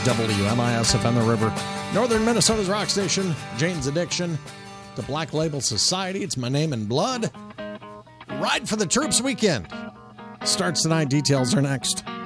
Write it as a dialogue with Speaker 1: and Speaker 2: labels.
Speaker 1: WMIS FM the River, Northern Minnesota's rock station, Jane's Addiction, the Black Label Society. It's My Name in Blood. Ride for the Troops weekend starts tonight. Details are next.